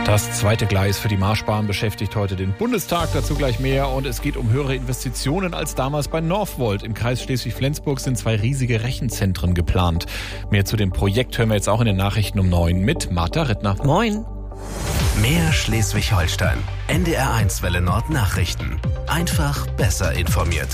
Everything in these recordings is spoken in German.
Das zweite Gleis für die Marschbahn beschäftigt heute den Bundestag, dazu gleich mehr. Und es geht um höhere Investitionen als damals bei Northvolt. Im Kreis Schleswig-Flensburg sind 2 riesige Rechenzentren geplant. Mehr zu dem Projekt hören wir jetzt auch in den Nachrichten um 9 mit Martha Rittner. Moin. Mehr Schleswig-Holstein. NDR1 Welle Nord Nachrichten. Einfach besser informiert.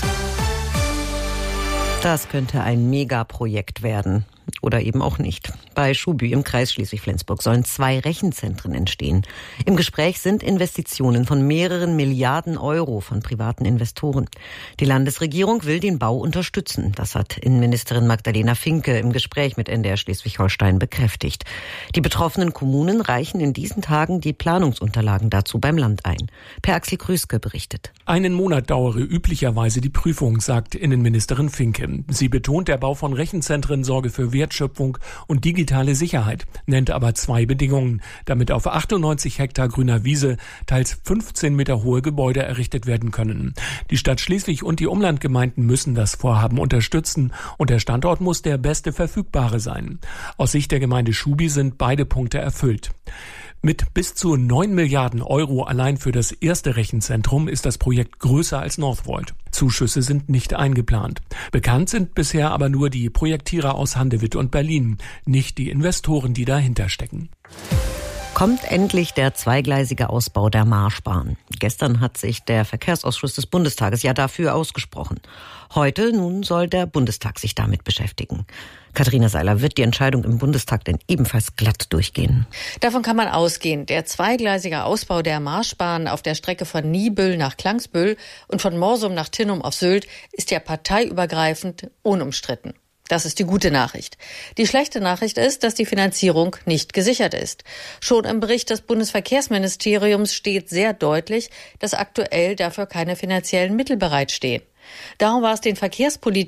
Das könnte ein Megaprojekt werden. Oder eben auch nicht. Bei Schuby im Kreis Schleswig-Flensburg sollen 2 Rechenzentren entstehen. Im Gespräch sind Investitionen von mehreren Milliarden Euro von privaten Investoren. Die Landesregierung will den Bau unterstützen. Das hat Innenministerin Magdalena Finke im Gespräch mit NDR Schleswig-Holstein bekräftigt. Die betroffenen Kommunen reichen in diesen Tagen die Planungsunterlagen dazu beim Land ein. Per Axel Krüske berichtet. Einen Monat dauere üblicherweise die Prüfung, sagt Innenministerin Finke. Sie betont, der Bau von Rechenzentren sorge für Wertschöpfung und digitale Sicherheit, nennt aber 2 Bedingungen, damit auf 98 Hektar grüner Wiese teils 15 Meter hohe Gebäude errichtet werden können. Die Stadt Schleswig und die Umlandgemeinden müssen das Vorhaben unterstützen und der Standort muss der beste verfügbare sein. Aus Sicht der Gemeinde Schuby sind beide Punkte erfüllt. Mit bis zu 9 Milliarden Euro allein für das erste Rechenzentrum ist das Projekt größer als Northvolt. Zuschüsse sind nicht eingeplant. Bekannt sind bisher aber nur die Projektierer aus Handewitt und Berlin, nicht die Investoren, die dahinter stecken. Kommt endlich der zweigleisige Ausbau der Marschbahn. Gestern hat sich der Verkehrsausschuss des Bundestages ja dafür ausgesprochen. Heute nun soll der Bundestag sich damit beschäftigen. Katharina Seiler, wird die Entscheidung im Bundestag denn ebenfalls glatt durchgehen? Davon kann man ausgehen. Der zweigleisige Ausbau der Marschbahn auf der Strecke von Niebüll nach Klangsbüll und von Morsum nach Tinnum auf Sylt ist ja parteiübergreifend unumstritten. Das ist die gute Nachricht. Die schlechte Nachricht ist, dass die Finanzierung nicht gesichert ist. Schon im Bericht des Bundesverkehrsministeriums steht sehr deutlich, dass aktuell dafür keine finanziellen Mittel bereitstehen. Darum war es den Verkehrspolitikern